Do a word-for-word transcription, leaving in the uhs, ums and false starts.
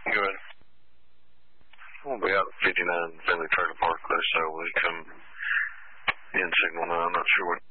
Go ahead. We'll be out at fifty-nine Finley Trailer Park, so we come in signal now. I'm not sure what